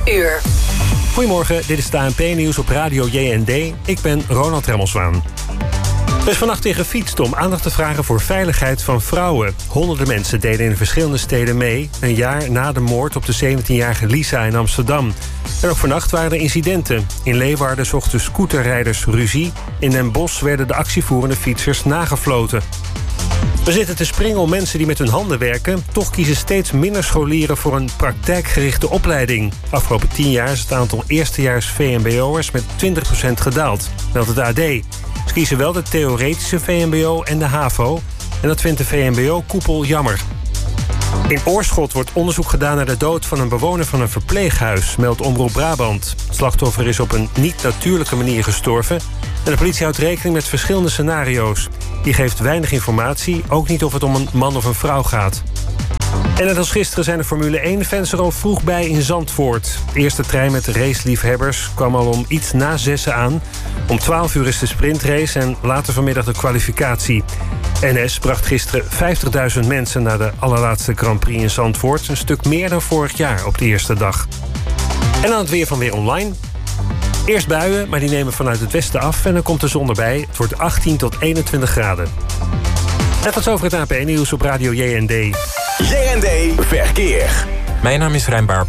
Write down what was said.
uur. Goedemorgen, dit is het ANP-nieuws op Radio JND. Ik ben Ronald Remmelswaan. Er is vannacht weer gefietst om aandacht te vragen voor veiligheid van vrouwen. Honderden mensen deden in verschillende steden mee, een jaar na de moord op de 17-jarige Lisa in Amsterdam. En ook vannacht waren er incidenten. In Leeuwarden zochten scooterrijders ruzie. In Den Bosch werden de actievoerende fietsers nagefloten. We zitten te springen om mensen die met hun handen werken. Toch kiezen steeds minder scholieren voor een praktijkgerichte opleiding. Afgelopen 10 jaar is het aantal eerstejaars VMBO'ers met 20% gedaald, meldt het AD. Ze kiezen wel de theoretische VMBO en de HAVO. En dat vindt de VMBO-koepel jammer. In Oorschot wordt onderzoek gedaan naar de dood van een bewoner van een verpleeghuis, meldt Omroep Brabant. Het slachtoffer is op een niet-natuurlijke manier gestorven. En de politie houdt rekening met verschillende scenario's. Die geeft weinig informatie, ook niet of het om een man of een vrouw gaat. En net als gisteren zijn de Formule 1-fans er al vroeg bij in Zandvoort. De eerste trein met de raceliefhebbers kwam al om iets na 6 aan. Om 12 uur is de sprintrace en later vanmiddag de kwalificatie. NS bracht gisteren 50.000 mensen naar de allerlaatste Grand Prix in Zandvoort. Een stuk meer dan vorig jaar op de eerste dag. En dan het weer van Weer Online. Eerst buien, maar die nemen vanuit het westen af en dan komt de zon erbij. Het wordt 18 tot 21 graden. En tot zover het AP-nieuws op Radio JND. JND Verkeer. Mijn naam is Rijn Baar.